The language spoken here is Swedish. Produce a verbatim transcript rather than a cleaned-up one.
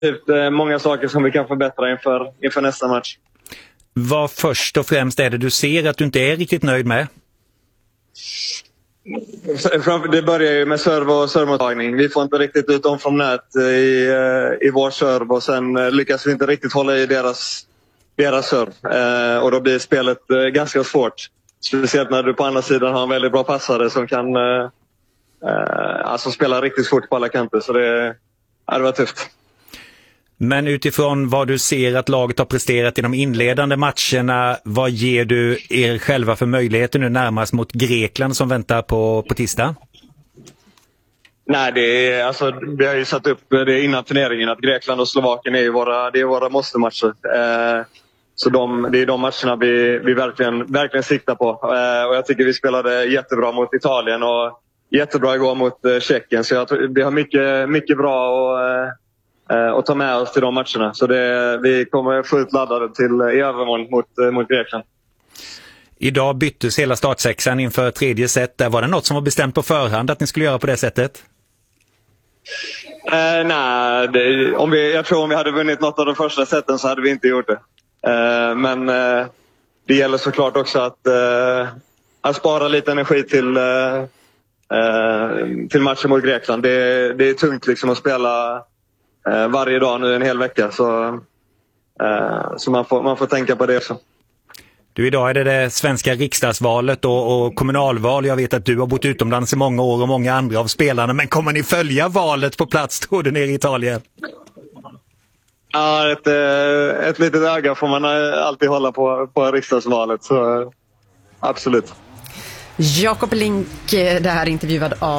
definitivt många saker som vi kan förbättra inför, inför nästa match. Vad först och främst är det du ser att du inte är riktigt nöjd med? Det börjar ju med serv och servmottagning. Vi får inte riktigt ut dem från nät i, i vår serv och sen lyckas vi inte riktigt hålla i deras, deras serv. Eh, och då blir spelet ganska svårt. Speciellt när du på andra sidan har en väldigt bra passare som kan eh, alltså spela riktigt fort på alla kanter. Så det, ja, det var tufft. Men utifrån vad du ser att laget har presterat i de inledande matcherna, vad ger du er själva för möjligheter nu närmast mot Grekland som väntar på, på tisdag? Nej, det är, alltså, vi har ju satt upp det innan turneringen att Grekland och Slovakien är våra, det är våra måste-matcher. Eh, så de, det är de matcherna vi, vi verkligen, verkligen siktar på. Eh, och jag tycker vi spelade jättebra mot Italien och jättebra igår mot eh, Tjeckien. Så jag tror, vi har mycket, mycket bra och eh, och ta med oss till de matcherna. Så det, vi kommer fullt laddade till i övermorgon mot, mot Grekland. Idag byttes hela startsexan inför tredje set. Där var det något som var bestämt på förhand att ni skulle göra på det sättet? Eh, nej, det, om vi, jag tror om vi hade vunnit något av de första seten så hade vi inte gjort det. Eh, men eh, det gäller såklart också att, eh, att spara lite energi till, eh, till matchen mot Grekland. Det, det är tungt liksom att spela Uh, varje dag nu en hel vecka så, uh, så man, får, man får tänka på det också. Du, idag är det det svenska riksdagsvalet och, och kommunalval. Jag vet att du har bott utomlands i många år och många andra av spelarna, men kommer ni följa valet på plats tror du nere i Italien? Ja, ett, ett litet öga får man alltid hålla på, på riksdagsvalet, så absolut. Jakob Link, det här intervjuad av